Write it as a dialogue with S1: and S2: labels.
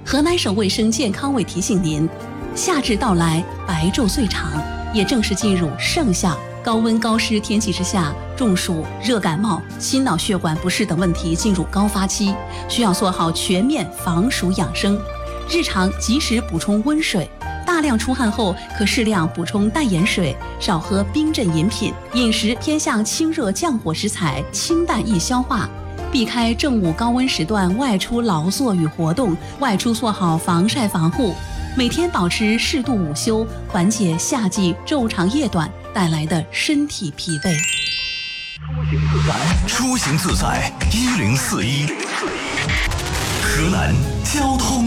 S1: 河南省卫生健康委提醒您，夏至到来，白昼最长，也正式进入盛夏。高温高湿天气之下，中暑、热感冒、心脑血管不适等问题进入高发期，需要做好全面防暑养生。日常及时补充温水，大量出汗后可适量补充淡盐水，少喝冰镇饮品。饮食偏向清热降火食材，清淡易消化。避开正午高温时段外出劳作与活动，外出做好防晒防护。每天保持适度午休，缓解夏季昼长夜短带来的身体疲惫。
S2: 出行自在，1041。河南交通